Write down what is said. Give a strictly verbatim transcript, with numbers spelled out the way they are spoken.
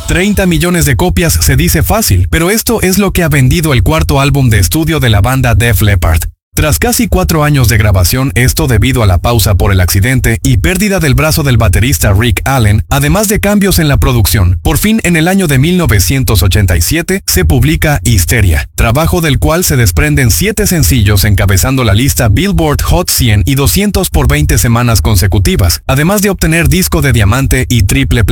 treinta millones de copias se dice fácil, pero esto es lo que ha vendido el cuarto álbum de estudio de la banda Def Leppard. Tras casi cuatro años de grabación, esto debido a la pausa por el accidente y pérdida del brazo del baterista Rick Allen, además de cambios en la producción, por fin en el año de mil novecientos ochenta y siete se publica Hysteria, trabajo del cual se desprenden siete sencillos encabezando la lista Billboard Hot cien y doscientos por veinte semanas consecutivas, además de obtener disco de diamante y triple platino.